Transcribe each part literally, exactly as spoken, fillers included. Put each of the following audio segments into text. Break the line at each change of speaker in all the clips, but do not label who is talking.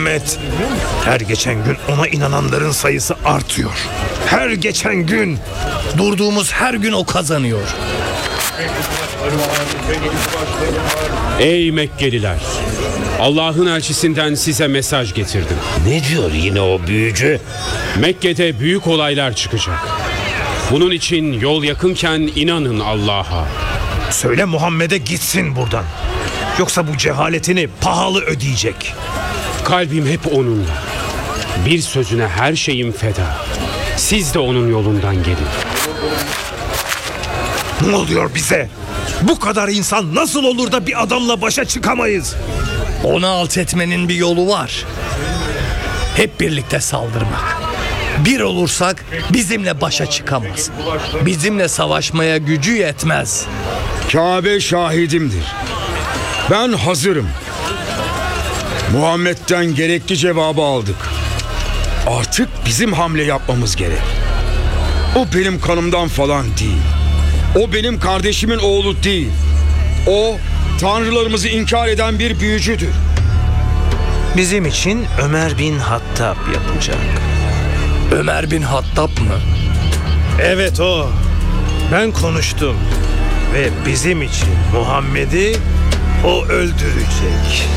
Muhammed. Her geçen gün ona inananların sayısı artıyor. Her geçen gün.
Durduğumuz her gün o kazanıyor.
Ey Mekkeliler! Allah'ın elçisinden size mesaj getirdim.
Ne diyor yine o büyücü?
Mekke'de büyük olaylar çıkacak. Bunun için yol yakınken inanın Allah'a.
Söyle Muhammed'e gitsin buradan. Yoksa bu cehaletini pahalı ödeyecek.
Kalbim hep onunla. Bir sözüne her şeyim feda. Siz de onun yolundan gelin.
Ne oluyor bize? Bu kadar insan nasıl olur da bir adamla başa çıkamayız?
Onu alt etmenin bir yolu var. Hep birlikte saldırmak. Bir olursak bizimle başa çıkamaz. Bizimle savaşmaya gücü yetmez.
Kabe şahidimdir. Ben hazırım. Muhammed'den gerekli cevabı aldık. Artık bizim hamle yapmamız gerek. O benim kanımdan falan değil. O benim kardeşimin oğlu değil. O tanrılarımızı inkar eden bir büyücüdür.
Bizim için Ömer bin Hattab yapacak.
Ömer bin Hattab mı?
Evet o. Ben konuştum. Ve bizim için Muhammed'i o öldürecek.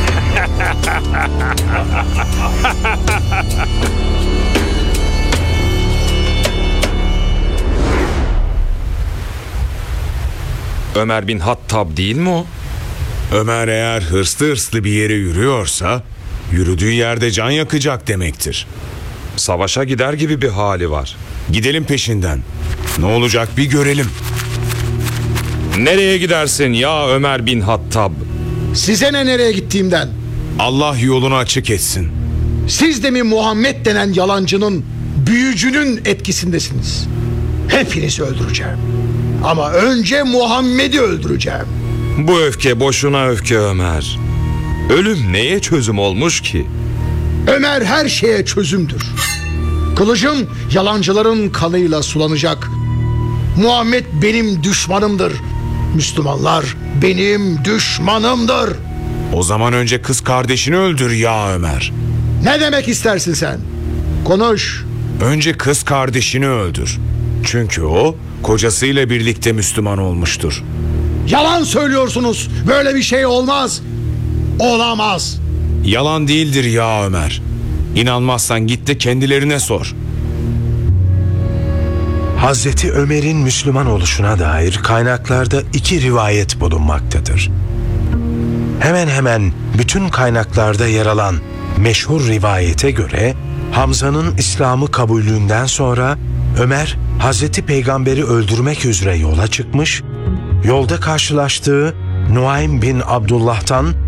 Ömer bin Hattab değil mi o?
Ömer eğer hırslı hırslı bir yere yürüyorsa yürüdüğü yerde can yakacak demektir.
Savaşa gider gibi bir hali var.
Gidelim peşinden. Ne olacak bir görelim.
Nereye gidersin ya Ömer bin Hattab?
Size ne nereye gittiğimden?
Allah yolunu açık etsin.
Siz de mi Muhammed denen yalancının, büyücünün etkisindesiniz? Hepinizi öldüreceğim. Ama önce Muhammed'i öldüreceğim.
Bu öfke boşuna öfke Ömer. Ölüm neye çözüm olmuş ki?
Ömer her şeye çözümdür. Kılıcım yalancıların kanıyla sulanacak. Muhammed benim düşmanımdır. Müslümanlar benim düşmanımdır.
O zaman önce kız kardeşini öldür ya Ömer.
Ne demek istersin sen? Konuş.
Önce kız kardeşini öldür. Çünkü o kocasıyla birlikte Müslüman olmuştur.
Yalan söylüyorsunuz. Böyle bir şey olmaz. Olamaz.
Yalan değildir ya Ömer. İnanmazsan git de kendilerine sor.
Hazreti Ömer'in Müslüman oluşuna dair kaynaklarda iki rivayet bulunmaktadır. Hemen hemen bütün kaynaklarda yer alan meşhur rivayete göre Hamza'nın İslam'ı kabulünden sonra Ömer Hazreti Peygamber'i öldürmek üzere yola çıkmış, yolda karşılaştığı Nuaym bin Abdullah'tan